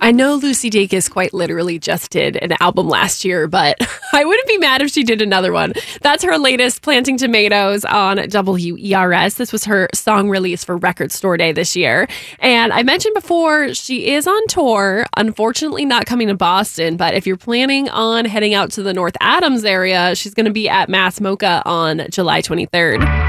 I know Lucy Dacus quite literally just did an album last year, but I wouldn't be mad if she did another one. That's her latest, Planting Tomatoes on WERS. This was her song release for Record Store Day this year. And I mentioned before, she is on tour, unfortunately not coming to Boston, but if you're planning on heading out to the North Adams area, she's going to be at Mass Mocha on July 23rd.